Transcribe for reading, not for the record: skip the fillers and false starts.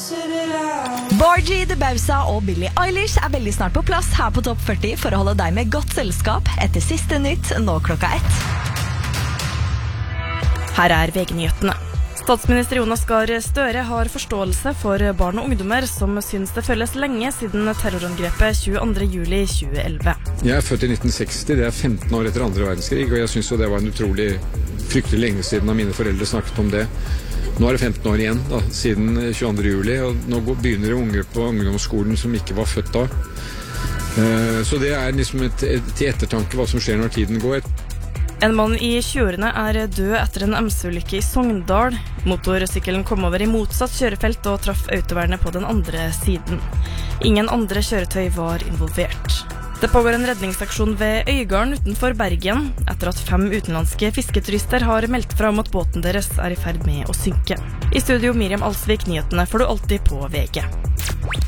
Borgie, The Bausa og Billie Eilish veldig snart på plass her på Topp 40 for å holde deg med godt selskap etter siste nytt nå 1:00. Her VG-nyhetene. Statsminister Jonas Gahr Støre har forståelse for barn og ungdommer som synes det føles lenge siden terrorangrepet 22. juli 2011. Jeg født i 1960, det 15 år etter andre verdenskrig, og jeg synes jo det var en utrolig fryktelig lenge siden da mine foreldre snakket om det. Nå det 15 år igjen da, siden 22. juli, og nå begynner det unge på ungdomsskolen som ikke var født da. Så det liksom til ettertanke hva som skjer når tiden går. En mann i 20-årene død etter en MC-ulykke i Sogndal. Motorsykkelen kom over i motsatt kjørefelt og traff autovernet på den andre siden. Ingen andre kjøretøy var involvert. Det pågår en redningsaksjon ved Øygarden utenfor Bergen, etter at 5 utenlandske fisketurister har meldt fra om at båten deres i ferd med å synke. I studio Miriam Alsvik, nyhetene får du alltid på VG.